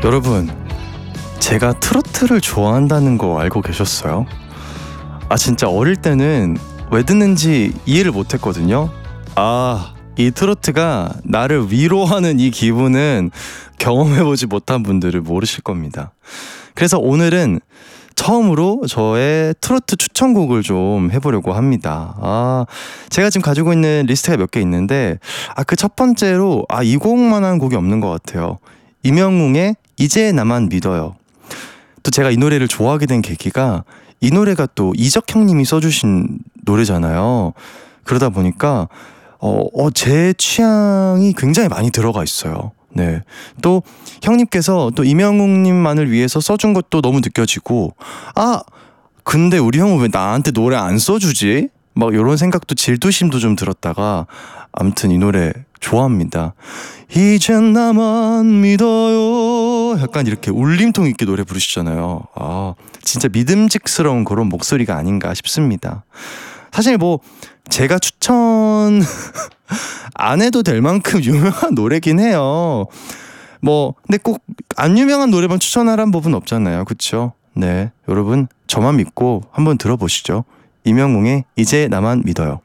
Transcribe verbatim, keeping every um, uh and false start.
여러분, 제가 트로트를 좋아한다는 거 알고 계셨어요? 아, 진짜 어릴 때는 왜 듣는지 이해를 못했거든요. 아, 이 트로트가 나를 위로하는 이 기분은 경험해보지 못한 분들은 모르실 겁니다. 그래서 오늘은 처음으로 저의 트로트 추천곡을 좀 해보려고 합니다. 아, 제가 지금 가지고 있는 리스트가 몇 개 있는데, 아, 그 첫 번째로, 아, 이 곡만한 곡이 없는 것 같아요. 임영웅의 이제 나만 믿어요. 또 제가 이 노래를 좋아하게 된 계기가, 이 노래가 또 이적 형님이 써주신 노래잖아요. 그러다 보니까 어, 어, 제 취향이 굉장히 많이 들어가 있어요. 네. 또 형님께서 또 임영웅님만을 위해서 써준 것도 너무 느껴지고, 아, 근데 우리 형은 왜 나한테 노래 안 써주지? 막 이런 생각도 질투심도 좀 들었다가, 아무튼 이 노래 좋아합니다. 이젠 나만 믿어요. 약간 이렇게 울림통 있게 노래 부르시잖아요. 아, 진짜 믿음직스러운 그런 목소리가 아닌가 싶습니다. 사실 뭐 제가 추천 안 해도 될 만큼 유명한 노래긴 해요. 뭐 근데 꼭 안 유명한 노래만 추천하라는 법은 없잖아요. 그쵸? 네, 여러분 저만 믿고 한번 들어보시죠. 임영웅의 이제 나만 믿어요.